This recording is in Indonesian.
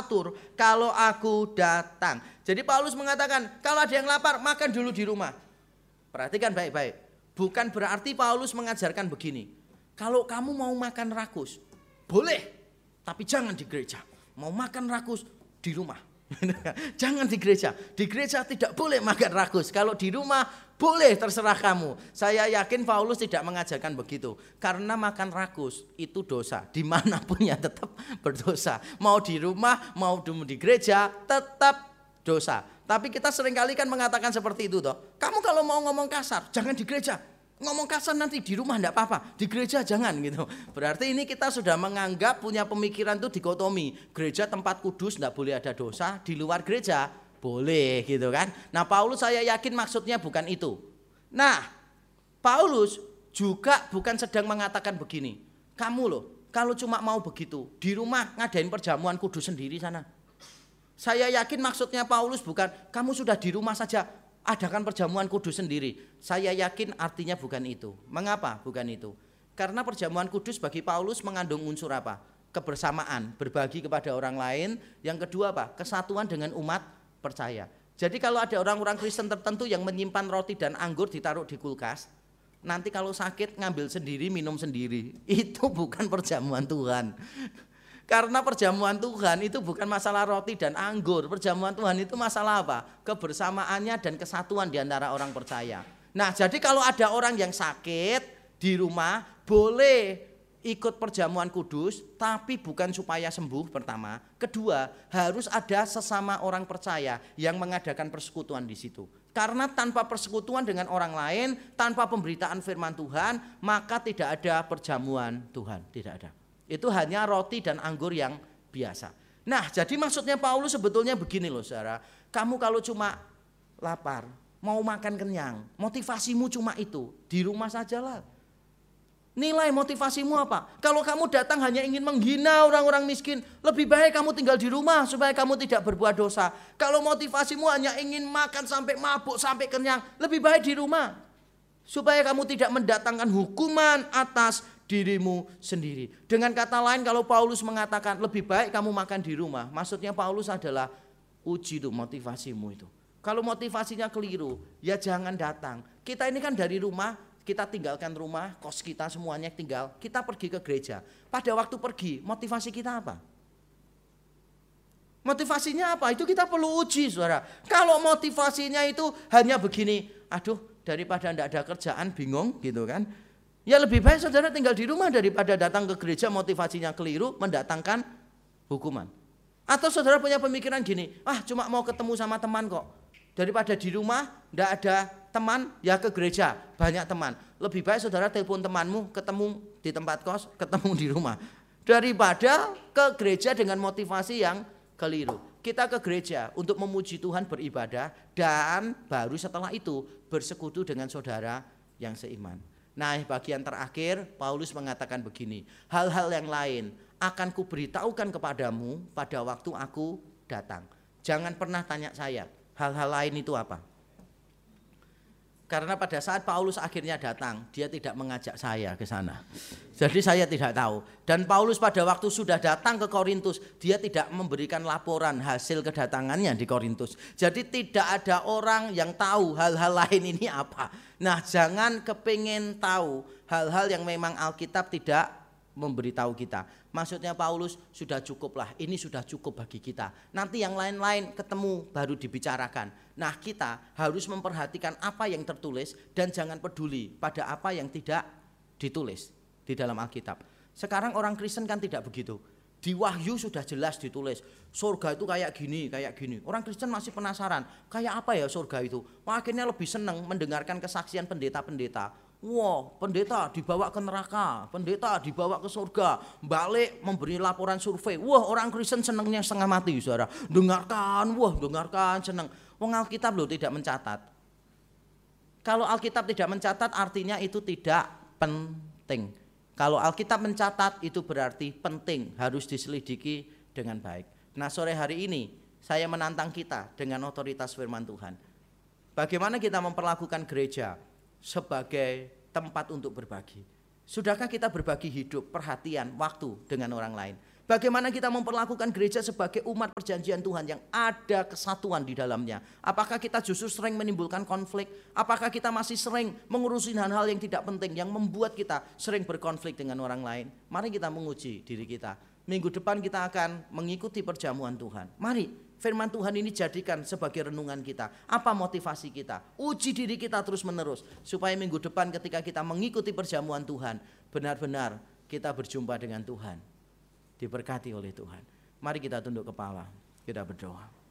atur kalau aku datang. Jadi Paulus mengatakan kalau ada yang lapar makan dulu di rumah. Perhatikan baik-baik. Bukan berarti Paulus mengajarkan begini. Kalau kamu mau makan rakus boleh, tapi jangan di gereja. Mau makan rakus di rumah. Jangan di gereja. Di gereja tidak boleh makan rakus. Kalau di rumah boleh, terserah kamu. Saya yakin Paulus tidak mengajarkan begitu. Karena makan rakus itu dosa. Dimanapun ya tetap berdosa. Mau di rumah, mau di gereja tetap dosa. Tapi kita seringkali kan mengatakan seperti itu toh. Kamu kalau mau ngomong kasar jangan di gereja. Ngomong kasar nanti di rumah enggak apa-apa, di gereja jangan gitu. Berarti ini kita sudah menganggap punya pemikiran itu dikotomi. Gereja tempat kudus enggak boleh ada dosa, di luar gereja boleh gitu kan. Nah Paulus saya yakin maksudnya bukan itu. Nah Paulus juga bukan sedang mengatakan begini. Kamu loh kalau cuma mau begitu, di rumah ngadain perjamuan kudus sendiri sana. Saya yakin maksudnya Paulus bukan kamu sudah di rumah saja adakan perjamuan kudus sendiri. Saya yakin artinya bukan itu. Mengapa bukan itu? Karena perjamuan kudus bagi Paulus mengandung unsur apa? Kebersamaan, berbagi kepada orang lain. Yang kedua apa? Kesatuan dengan umat percaya. Jadi kalau ada orang-orang Kristen tertentu yang menyimpan roti dan anggur ditaruh di kulkas, nanti kalau sakit ngambil sendiri, minum sendiri. Itu bukan perjamuan Tuhan. Karena perjamuan Tuhan itu bukan masalah roti dan anggur. Perjamuan Tuhan itu masalah apa? Kebersamaannya dan kesatuan di antara orang percaya. Nah jadi kalau ada orang yang sakit di rumah boleh ikut perjamuan kudus, tapi bukan supaya sembuh pertama. Kedua, harus ada sesama orang percaya yang mengadakan persekutuan di situ. Karena tanpa persekutuan dengan orang lain, tanpa pemberitaan firman Tuhan, maka tidak ada perjamuan Tuhan, tidak ada. Itu hanya roti dan anggur yang biasa. Nah jadi maksudnya Paulus sebetulnya begini loh saudara. Kamu kalau cuma lapar, mau makan kenyang, motivasimu cuma itu, di rumah sajalah. Nilai motivasimu apa? Kalau kamu datang hanya ingin menghina orang-orang miskin, lebih baik kamu tinggal di rumah supaya kamu tidak berbuat dosa. Kalau motivasimu hanya ingin makan sampai mabuk, sampai kenyang, lebih baik di rumah. Supaya kamu tidak mendatangkan hukuman atas dirimu sendiri. Dengan kata lain kalau Paulus mengatakan lebih baik kamu makan di rumah, maksudnya Paulus adalah uji tuh motivasimu itu. Kalau motivasinya keliru, ya jangan datang. Kita ini kan dari rumah, kita tinggalkan rumah, kos kita semuanya tinggal, kita pergi ke gereja. Pada waktu pergi, motivasi kita apa? Motivasinya apa? Itu kita perlu uji saudara. Kalau motivasinya itu hanya begini, aduh daripada enggak ada kerjaan bingung gitu kan. Ya lebih baik saudara tinggal di rumah daripada datang ke gereja motivasinya keliru mendatangkan hukuman. Atau saudara punya pemikiran gini, cuma mau ketemu sama teman kok. Daripada di rumah enggak ada teman, ya ke gereja banyak teman. Lebih baik saudara telepon temanmu, ketemu di tempat kos, ketemu di rumah. Daripada ke gereja dengan motivasi yang keliru. Kita ke gereja untuk memuji Tuhan, beribadah, dan baru setelah itu bersekutu dengan saudara yang seiman. Nah bagian terakhir Paulus mengatakan begini, hal-hal yang lain akan kuberitahukan kepadamu pada waktu aku datang. Jangan pernah tanya saya hal-hal lain itu apa. Karena pada saat Paulus akhirnya datang, dia tidak mengajak saya ke sana. Jadi saya tidak tahu. Dan Paulus pada waktu sudah datang ke Korintus, dia tidak memberikan laporan hasil kedatangannya di Korintus. Jadi tidak ada orang yang tahu hal-hal lain ini apa. Nah jangan kepingin tahu hal-hal yang memang Alkitab tidak memberitahu kita. Maksudnya Paulus sudah cukup lah, ini sudah cukup bagi kita. Nanti yang lain-lain ketemu baru dibicarakan. Nah kita harus memperhatikan apa yang tertulis dan jangan peduli pada apa yang tidak ditulis di dalam Alkitab. Sekarang orang Kristen kan tidak begitu. Di Wahyu sudah jelas ditulis, surga itu kayak gini, kayak gini. Orang Kristen masih penasaran, kayak apa ya surga itu? Akhirnya lebih senang mendengarkan kesaksian pendeta-pendeta. Wah, pendeta dibawa ke neraka, pendeta dibawa ke surga, balik memberi laporan survei. Wah, orang Kristen senangnya setengah mati, saudara. Dengarkan, senang. Wong Alkitab loh tidak mencatat. Kalau Alkitab tidak mencatat artinya itu tidak penting. Kalau Alkitab mencatat itu berarti penting, harus diselidiki dengan baik. Nah, sore hari ini saya menantang kita dengan otoritas firman Tuhan. Bagaimana kita memperlakukan gereja sebagai tempat untuk berbagi? Sudahkah kita berbagi hidup, perhatian, waktu dengan orang lain? Bagaimana kita memperlakukan gereja sebagai umat perjanjian Tuhan yang ada kesatuan di dalamnya? Apakah kita justru sering menimbulkan konflik? Apakah kita masih sering mengurusin hal-hal yang tidak penting yang membuat kita sering berkonflik dengan orang lain? Mari kita menguji diri kita. Minggu depan kita akan mengikuti perjamuan Tuhan. Mari firman Tuhan ini jadikan sebagai renungan kita. Apa motivasi kita? Uji diri kita terus menerus. Supaya minggu depan ketika kita mengikuti perjamuan Tuhan, benar-benar kita berjumpa dengan Tuhan. Diberkati oleh Tuhan. Mari kita tunduk kepala, kita berdoa.